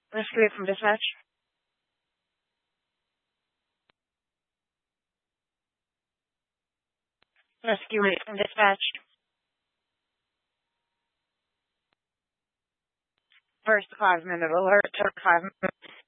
Rescue from dispatch. Rescue from dispatch. First 5 minute alert. 5 minutes.